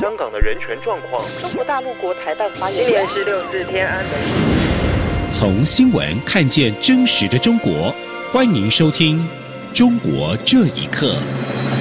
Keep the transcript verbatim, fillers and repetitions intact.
香港的人权状况。 中国大陆国台办发言人。 今年是六四天安门。 从新闻看见真实的中国，欢迎收听《中国这一刻》。